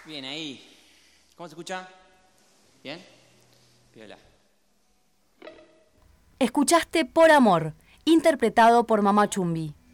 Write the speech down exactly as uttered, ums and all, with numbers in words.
Bien, ahí. ¿Cómo se escucha? ¿Bien? Piola. Escuchaste Por Amor, interpretado por Mamá Chumbi.